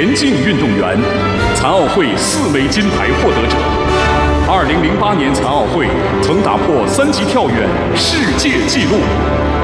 田径运动员，残奥会4枚金牌获得者。2008年残奥会曾打破3级跳远世界纪录。